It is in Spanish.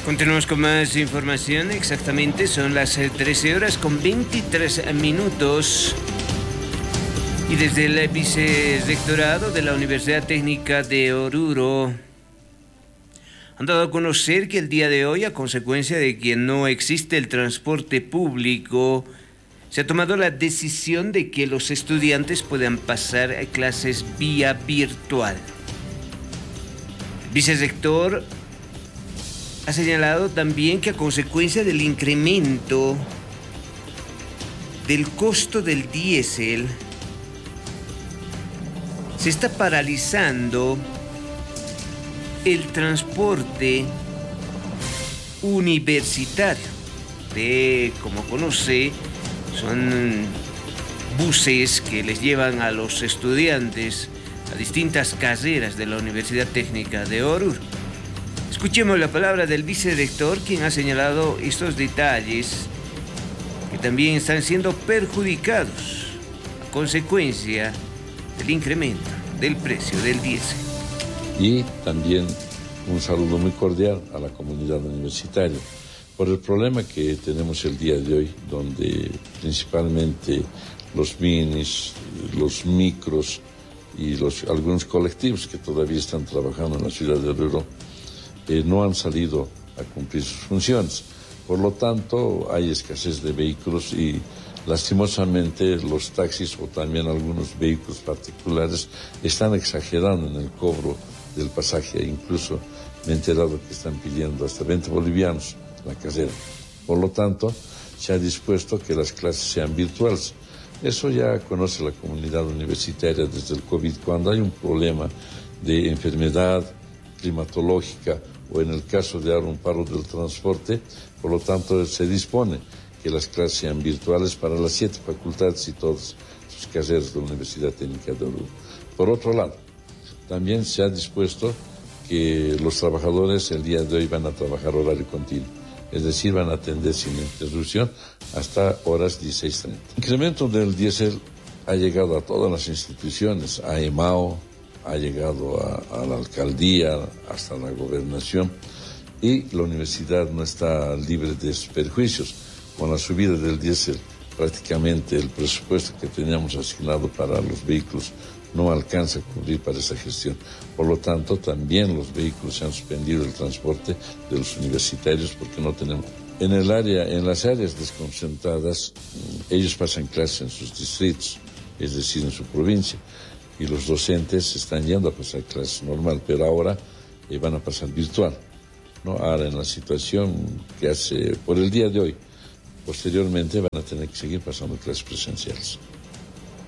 Continuamos con más información. Exactamente son las 13 horas con 23 minutos. Y desde el vicerrectorado de la Universidad Técnica de Oruro han dado a conocer que el día de hoy, a consecuencia de que no existe el transporte público, se ha tomado la decisión de que los estudiantes puedan pasar a clases vía virtual. El vicerrector ha señalado también que a consecuencia del incremento del costo del diésel, se está paralizando el transporte universitario. Como conoce, son buses que les llevan a los estudiantes a distintas carreras de la Universidad Técnica de Oruro. Escuchemos la palabra del vicerrector, quien ha señalado estos detalles que también están siendo perjudicados a consecuencia del incremento del precio del diésel. Y también un saludo muy cordial a la comunidad universitaria por el problema que tenemos el día de hoy, donde principalmente los minis, los micros y algunos colectivos que todavía están trabajando en la ciudad de Oruro no han salido a cumplir sus funciones. Por lo tanto, hay escasez de vehículos y lastimosamente los taxis o también algunos vehículos particulares están exagerando en el cobro del pasaje. Incluso me he enterado que están pidiendo hasta 20 bolivianos la carrera. Por lo tanto, se ha dispuesto que las clases sean virtuales. Eso ya conoce la comunidad universitaria desde el COVID. Cuando hay un problema de enfermedad climatológica o en el caso de dar un paro del transporte, por lo tanto se dispone que las clases sean virtuales para las 7 facultades y todas sus carreras de la Universidad Técnica de Oruro. Por otro lado, también se ha dispuesto que los trabajadores el día de hoy van a trabajar horario continuo, es decir, van a atender sin interrupción hasta horas 16:30. El incremento del diésel ha llegado a todas las instituciones, a EMAO, ha llegado a la alcaldía, hasta la gobernación, y la universidad no está libre de sus perjuicios. Con la subida del diésel, prácticamente el presupuesto que teníamos asignado para los vehículos no alcanza a cubrir para esa gestión. Por lo tanto, también los vehículos se han suspendido el transporte de los universitarios porque no tenemos. En las áreas desconcentradas, ellos pasan clases en sus distritos, es decir, en su provincia, y los docentes están yendo a pasar clases normal, pero ahora van a pasar virtual, ¿no? Ahora en la situación que hace por el día de hoy, posteriormente van a tener que seguir pasando clases presenciales.